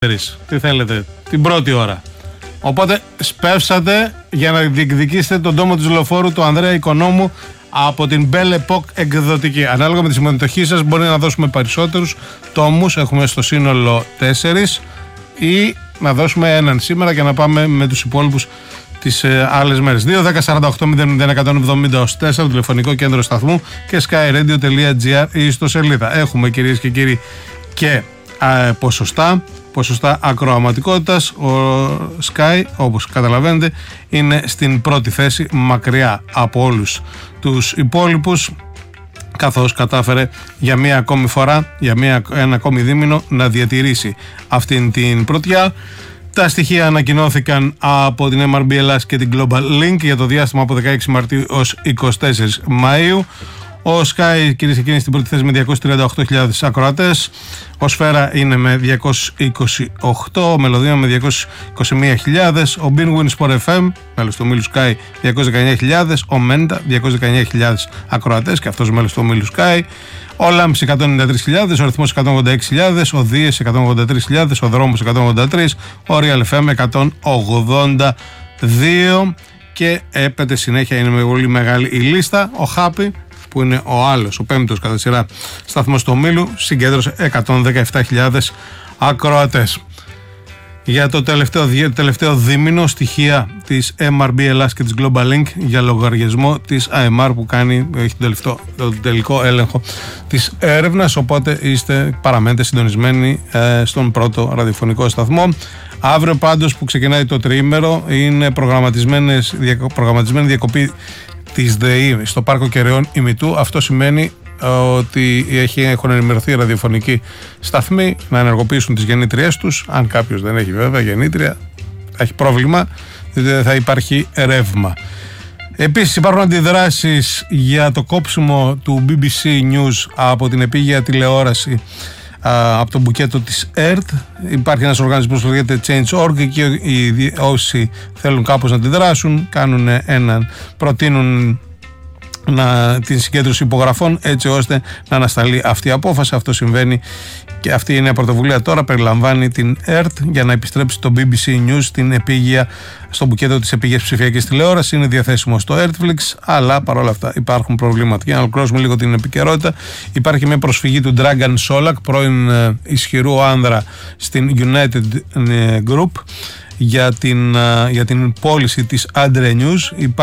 Τι θέλετε, την πρώτη ώρα. Οπότε σπεύσατε για να διεκδικήσετε τον τόμο της λεωφόρου του Ανδρέα Οικονόμου από την Belle Epoque εκδοτική. Ανάλογα με τη συμμετοχή σας μπορεί να δώσουμε περισσότερους τόμους, έχουμε στο σύνολο 4, ή να δώσουμε έναν σήμερα και να πάμε με τους υπόλοιπους τις άλλες μέρες. 2-10-48-00-170-4 τηλεφωνικό κέντρο σταθμού και skyradio.gr η ιστοσελίδα. Έχουμε, κυρίες και κύριοι, και ποσοστά ακροαματικότητας. Ο Sky, όπως καταλαβαίνετε, είναι στην πρώτη θέση, μακριά από όλους τους υπόλοιπους, καθώς κατάφερε για μία ακόμη φορά, για ένα ακόμη δίμηνο, να διατηρήσει αυτήν την πρωτιά. Τα στοιχεία ανακοινώθηκαν από την MRB Ελλάς και την Global Link για το διάστημα από 16 Μαρτίου ως 24 Μαΐου. Ο Sky, κυρίες και κύριοι, στην πρώτη θέση με 238.000 ακροατές. Ο Σφαίρα είναι με 228, ο Μελωδία με 221.000, ο Been Win Sport FM, μέλος του ομίλου Sky, 219.000, ο Μέντα 219.000 ακροατές και αυτός μέλος του ομίλου Sky, ο Λάμπς 193.000, ο Ρυθμός 186.000, ο Δίες 183.000, ο Δρόμος 183, ο Real FM 182 και έπεται συνέχεια, είναι με πολύ μεγάλη η λίστα. Ο Happy, που είναι ο άλλος, ο πέμπτος κατά σειρά σταθμός του ομίλου, συγκέντρωσε 117.000 ακροατές. Για το τελευταίο δίμηνο, στοιχεία της MRB Ελλάς και της Global Link για λογαριασμό της AMR, που έχει τον τελικό έλεγχο της έρευνας, οπότε παραμένετε συντονισμένοι στον πρώτο ραδιοφωνικό σταθμό. Αύριο πάντως, που ξεκινάει το τριήμερο, είναι προγραμματισμένη διακοπή της ΔΕΗ στο Πάρκο Κεραιών Ημιτού. Αυτό σημαίνει ότι έχουν ενημερωθεί οι ραδιοφωνικοί σταθμοί να ενεργοποιήσουν τις γεννήτριές τους. Αν κάποιος δεν έχει βέβαια γεννήτρια, έχει πρόβλημα, διότι δεν θα υπάρχει ρεύμα. Επίσης υπάρχουν αντιδράσεις για το κόψιμο του BBC News από την επίγεια τηλεόραση, από τον μπουκέτο της ΕΡΤ. Υπάρχει ένας οργανισμός που λέγεται Change.org και όσοι θέλουν κάπως να αντιδράσουν προτείνουν την συγκέντρωση υπογραφών έτσι ώστε να ανασταλεί αυτή η απόφαση. Αυτό συμβαίνει και αυτή είναι η πρωτοβουλία τώρα. Περιλαμβάνει την ΕΡΤ για να επιστρέψει το BBC News στο μπουκέτο της επίγειας ψηφιακής τηλεόρασης. Είναι διαθέσιμο στο Airtflix, αλλά παρόλα αυτά υπάρχουν προβλήματα. Για να ολοκληρώσουμε λίγο την επικαιρότητα, υπάρχει μια προσφυγή του Dragan Solak, πρώην ισχυρού άνδρα στην United Group, για την πώληση της Adria News.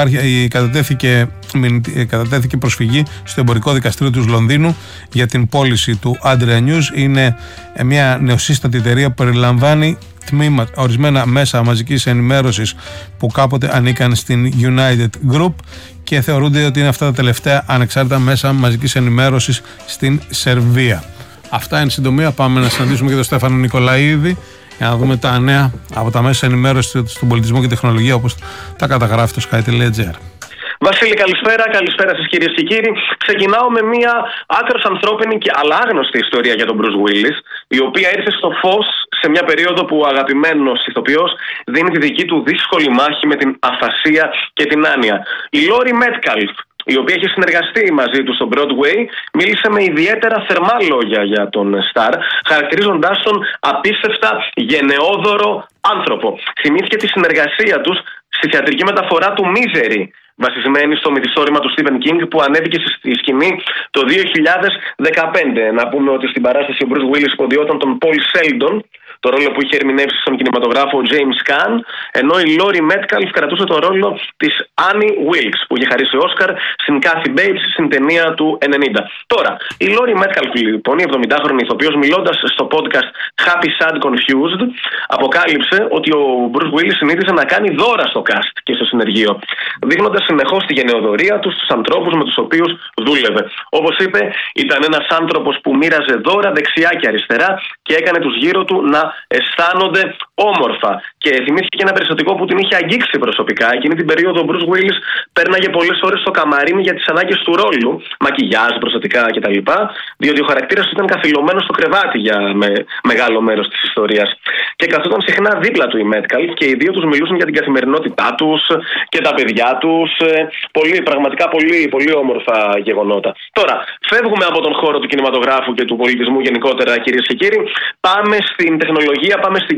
Κατατέθηκε προσφυγή στο εμπορικό δικαστήριο του Λονδίνου για την πώληση του Adria News. Είναι μια νεοσύστατη εταιρεία που περιλαμβάνει ορισμένα μέσα μαζικής ενημέρωσης που κάποτε ανήκαν στην United Group και θεωρούνται ότι είναι αυτά τα τελευταία ανεξάρτητα μέσα μαζικής ενημέρωσης στην Σερβία. Αυτά είναι συντομία. Πάμε να συναντήσουμε και τον Στέφανο Νικολαίδη για να δούμε τα νέα από τα μέσα ενημέρωσης στον πολιτισμό και τεχνολογία, όπως τα καταγράφει το sky.gr. Βασίλη, καλησπέρα σας κυρίες και κύριοι. Ξεκινάω με μια άκρως ανθρώπινη αλλά άγνωστη ιστορία για τον Bruce Willis, η οποία ήρθε στο φως σε μια περίοδο που ο αγαπημένος ηθοποιός δίνει τη δική του δύσκολη μάχη με την αφασία και την άνοια. Η Laurie Metcalf, η οποία έχει συνεργαστεί μαζί του στο Broadway, μίλησε με ιδιαίτερα θερμά λόγια για τον Σταρ, χαρακτηρίζοντάς τον απίστευτα γενναιόδωρο άνθρωπο. Θυμήθηκε τη συνεργασία τους στη θεατρική μεταφορά του Misery, βασισμένη στο μυθιστόρημα του Stephen King, που ανέβηκε στη σκηνή το 2015. Να πούμε ότι στην παράσταση ο Bruce Willis υποδιόταν τον Paul Sheldon, το ρόλο που είχε ερμηνεύσει στον κινηματογράφο ο James Caan, ενώ η Laurie Metcalf κρατούσε τον ρόλο της Annie Wilkes, που είχε χαρίσει Όσκαρ στην Kathy Bates στην ταινία του 90. Τώρα, η Laurie Metcalf, λοιπόν, η 70χρονη ηθοποιός, μιλώντας στο podcast Happy Sad Confused, αποκάλυψε ότι ο Bruce Willis συνήθιζε να κάνει δώρα στο cast και στο συνεργείο, δείχνοντας συνεχώς τη γενεοδωρία του στους ανθρώπους με τους οποίους δούλευε. Όπως είπε, ήταν ένας άνθρωπος που μοίραζε δώρα δεξιά και αριστερά και έκανε τους γύρω του να αισθάνονται όμορφα. Και θυμήθηκε και ένα περιστατικό που την είχε αγγίξει προσωπικά. Εκείνη την περίοδο ο Bruce Willis πέρναγε πολλές ώρες στο καμαρίνι για τις ανάγκες του ρόλου, μακιγιάζ, προστατικά κτλ. Διότι ο χαρακτήρας του ήταν καθυλωμένος στο κρεβάτι για μεγάλο μέρος της ιστορίας. και καθόταν συχνά δίπλα του η Μέτκαλφ και οι δύο τους μιλούσαν για την καθημερινότητά τους και τα παιδιά τους. Πραγματικά πολύ όμορφα γεγονότα. Τώρα, φεύγουμε από τον χώρο του κινηματογράφου και του πολιτισμού γενικότερα, κυρίες και κύριοι. Πάμε στην τεχνολογία, πάμε στην